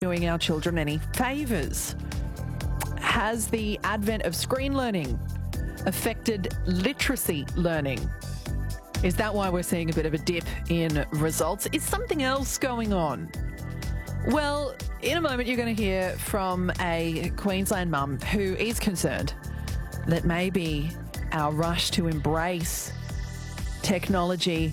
doing our children any favours. Has the advent of screen learning affected literacy learning? Is that why we're seeing a bit of a dip in results? Is something else going on? Well, in a moment you're going to hear from a Queensland mum who is concerned that maybe our rush to embrace technology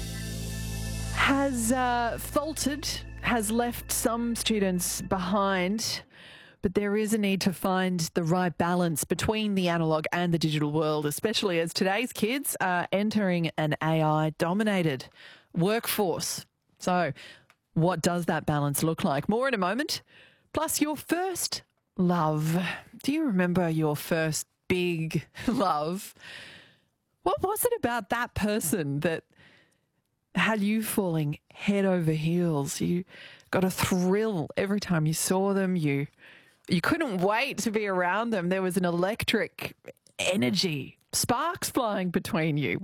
has faltered, has left some students behind, but there is a need to find the right balance between the analogue and the digital world, especially as today's kids are entering an AI-dominated workforce. So what does that balance look like? More in a moment. Plus, your first love. Do you remember your first big love? What was it about that person that had you falling head over heels? You got a thrill every time you saw them. You couldn't wait to be around them. There was an electric energy, sparks flying between you.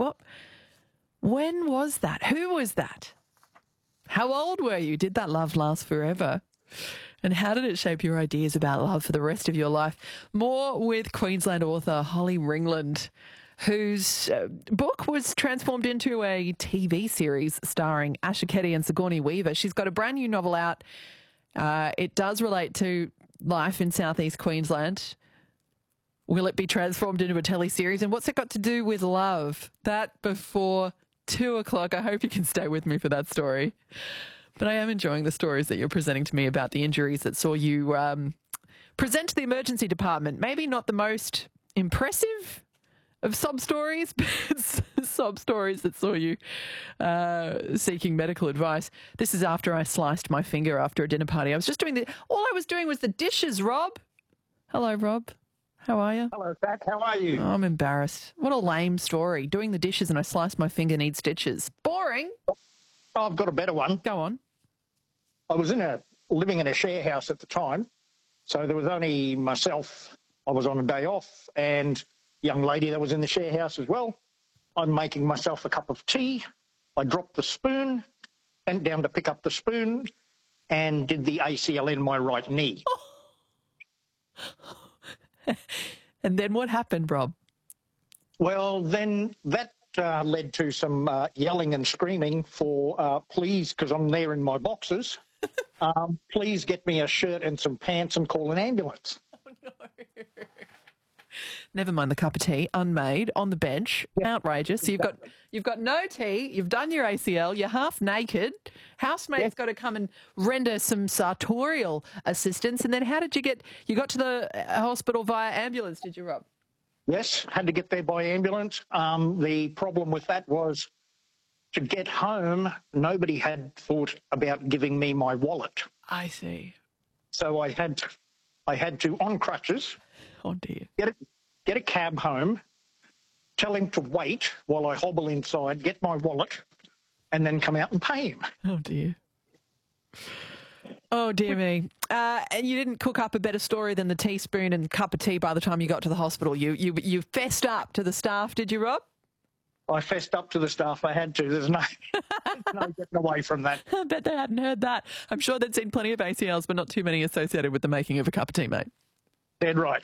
When was that? Who was that? How old were you? Did that love last forever? And how did it shape your ideas about love for the rest of your life? More with Queensland author Holly Ringland, whose book was transformed into a TV series starring Asha Keddy and Sigourney Weaver. She's got a brand new novel out. It does relate to life in southeast Queensland. Will it be transformed into a teleseries? And what's it got to do with love? That before 2 o'clock. I hope you can stay with me for that story. But I am enjoying the stories that you're presenting to me about the injuries that saw you present to the emergency department. Maybe not the most impressive of sob stories, but sob stories that saw you seeking medical advice. This is after I sliced my finger after a dinner party. I was just doing all I was doing was the dishes, Rob. Hello, Rob. How are you? Hello, Zach. How are you? Oh, I'm embarrassed. What a lame story. Doing the dishes and I sliced my finger, need stitches. Boring. Oh, I've got a better one. Go on. I was living in a share house at the time, so there was only myself. I was on a day off and a young lady that was in the share house as well. I'm making myself a cup of tea. I dropped the spoon, bent down to pick up the spoon and did the ACL in my right knee. And then what happened, Rob? Well, then that led to some yelling and screaming for please, because I'm there in my boxes, please get me a shirt and some pants and call an ambulance. Oh, no. Never mind the cup of tea, unmade, on the bench, outrageous. So you've got no tea, you've done your ACL, you're half naked, housemate's got to come and render some sartorial assistance, and then how did you got to the hospital via ambulance, did you, Rob? Yes, had to get there by ambulance. The problem with that was to get home, nobody had thought about giving me my wallet. I see. So I had to, on crutches, oh dear, get a cab home, tell him to wait while I hobble inside, get my wallet, and then come out and pay him. Oh dear. Oh dear me. And you didn't cook up a better story than the teaspoon and cup of tea by the time you got to the hospital. You fessed up to the staff, did you, Rob? I fessed up to the staff. I had to. There's no getting away from that. I bet they hadn't heard that. I'm sure they'd seen plenty of ACLs, but not too many associated with the making of a cup of tea, mate. Dead right.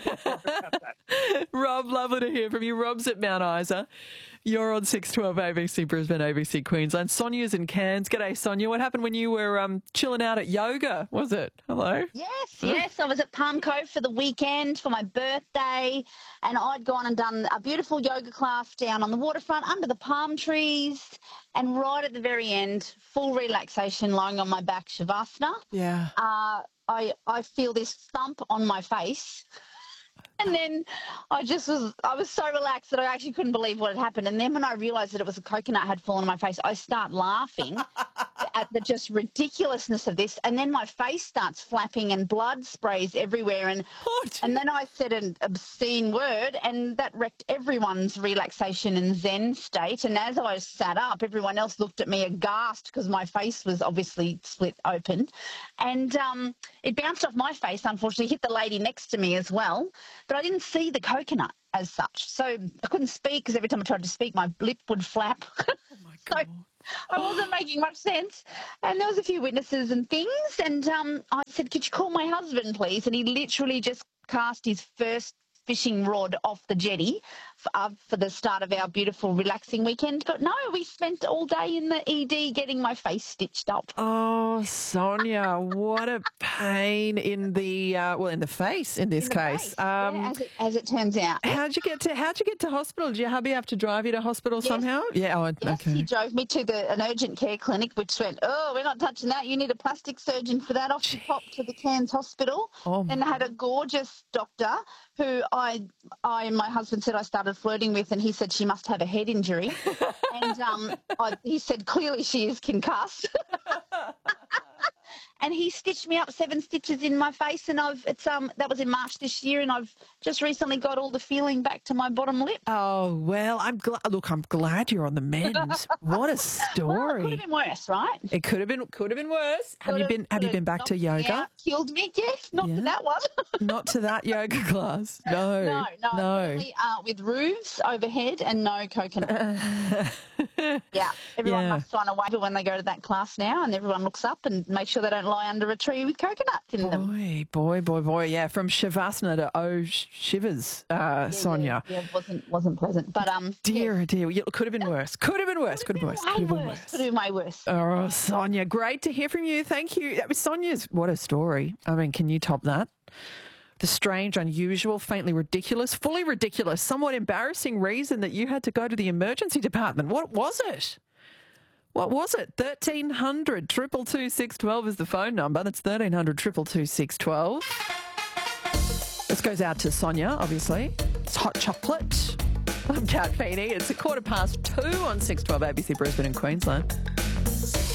Rob, lovely to hear from you. Rob's at Mount Isa. You're on 612 ABC Brisbane, ABC Queensland. Sonia's in Cairns. G'day, Sonia. What happened when you were chilling out at yoga, was it? Hello? Yes. I was at Palm Cove for the weekend for my birthday, and I'd gone and done a beautiful yoga class down on the waterfront under the palm trees, and right at the very end, full relaxation, lying on my back, Shavasana. Yeah. I feel this thump on my face. And then I was so relaxed that I actually couldn't believe what had happened. And then when I realised that it was a coconut had fallen on my face, I start laughing at the just ridiculousness of this. And then my face starts flapping and blood sprays everywhere. And then I said an obscene word, and that wrecked everyone's relaxation and zen state. And as I sat up, everyone else looked at me aghast because my face was obviously split open. And it bounced off my face, unfortunately, hit the lady next to me as well. But I didn't see the coconut as such. So I couldn't speak because every time I tried to speak, my lip would flap. Oh, my God. I wasn't making much sense. And there was a few witnesses and things. And I said, could you call my husband, please? And he literally just cast his first fishing rod off the jetty for the start of our beautiful relaxing weekend. But no, we spent all day in the ED getting my face stitched up. Oh, Sonia, what a pain in the in the face in this case. As it turns out. How'd you get to hospital? Did your hubby have to drive you to hospital somehow? Yeah. Yes, Okay. he drove me to an urgent care clinic, which went, oh, we're not touching that. You need a plastic surgeon for that. Off you pop to the Cairns Hospital. And I had a gorgeous doctor who I and my husband said I started flirting with, and he said she must have a head injury. And he said clearly she is concussed. And he stitched me up 7 stitches in my face, and that was in March this year, and I've just recently got all the feeling back to my bottom lip. Oh, well, I'm glad you're on the mend. What a story. Well, it could have been worse, right? It could have been worse. Have you been back to yoga? Out, killed me, yes. Not to that one. Not to that yoga class. No. Only, with roofs overhead and no coconut. Yeah. Everyone must sign a waiver when they go to that class now, and everyone looks up and make sure they don't lie under a tree with coconuts in them. Boy. Yeah, from Shavasana to shivers, Sonia. Yeah, it wasn't pleasant. But dear. It could have been worse. Could have been worse. Could have been way worse. Oh, Sonia, great to hear from you. Thank you. Sonia's, what a story. I mean, can you top that? The strange, unusual, faintly ridiculous, fully ridiculous, somewhat embarrassing reason that you had to go to the emergency department. What was it? 1300 222 612 is the phone number. That's 1300 222 612. This goes out to Sonia, obviously. It's hot chocolate. I'm Kat Feeney. It's 2:15 on 612 ABC Brisbane in Queensland.